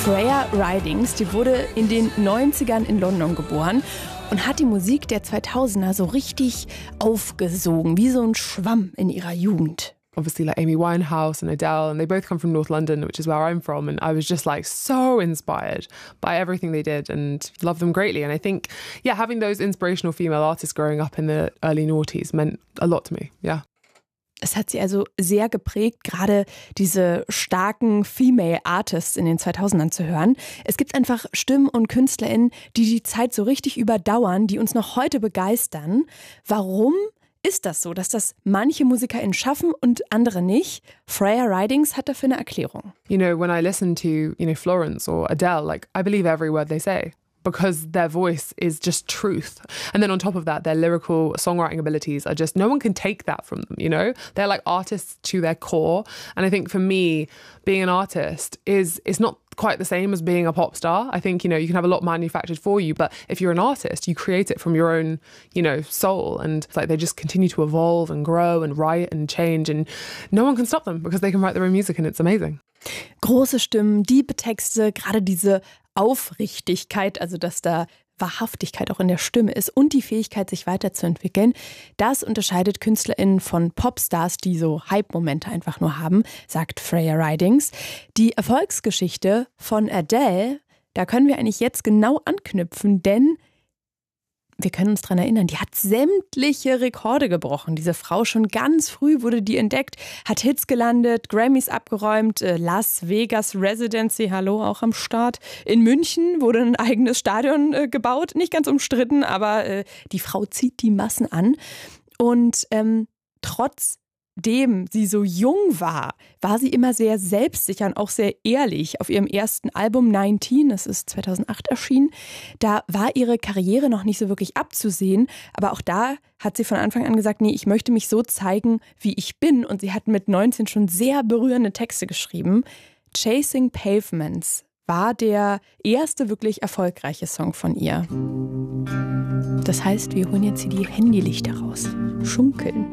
Freya Ridings, die wurde in den 90ern in London geboren und hat die Musik der 2000er so richtig aufgesogen, wie so ein Schwamm in ihrer Jugend. Obviously like Amy Winehouse and Adele, and they both come from North London, which is where I'm from, and I was just like so inspired by everything they did and love them greatly. And I think, yeah, having those inspirational female artists growing up in the early noughties meant a lot to me, yeah. Es hat sie also sehr geprägt, gerade diese starken Female Artists in den 2000ern zu hören. Es gibt einfach Stimmen und KünstlerInnen, die die Zeit so richtig überdauern, die uns noch heute begeistern. Warum ist das so, dass das manche MusikerInnen schaffen und andere nicht? Freya Ridings hat dafür eine Erklärung. You know, when I listen to, Florence or Adele, like, I believe every word they say, because their voice is just truth. And then on top of that, their lyrical songwriting abilities are just, no one can take that from them, you know? They're like artists to their core. And I think for me, being an artist is not quite the same as being a pop star. I think, you can have a lot manufactured for you, but if you're an artist, you create it from your own, soul. And it's like they just continue to evolve and grow and write and change, and no one can stop them because they can write their own music and it's amazing. Große Stimmen, tiefe Texte, gerade diese Aufrichtigkeit, also dass da Wahrhaftigkeit auch in der Stimme ist und die Fähigkeit, sich weiterzuentwickeln. Das unterscheidet KünstlerInnen von Popstars, die so Hype-Momente einfach nur haben, sagt Freya Ridings. Die Erfolgsgeschichte von Adele, da können wir eigentlich jetzt genau anknüpfen, denn wir können uns daran erinnern, die hat sämtliche Rekorde gebrochen. Diese Frau, schon ganz früh wurde die entdeckt, hat Hits gelandet, Grammys abgeräumt, Las Vegas Residency, hallo, auch am Start. In München wurde ein eigenes Stadion gebaut, nicht ganz umstritten, aber die Frau zieht die Massen an. Und trotzdem sie so jung war, war sie immer sehr selbstsicher und auch sehr ehrlich. Auf ihrem ersten Album 19, das ist 2008 erschienen, da war ihre Karriere noch nicht so wirklich abzusehen. Aber auch da hat sie von Anfang an gesagt, nee, ich möchte mich so zeigen, wie ich bin. Und sie hat mit 19 schon sehr berührende Texte geschrieben. Chasing Pavements war der erste wirklich erfolgreiche Song von ihr. Das heißt, wir holen jetzt hier die Handylichter raus. Schunkeln.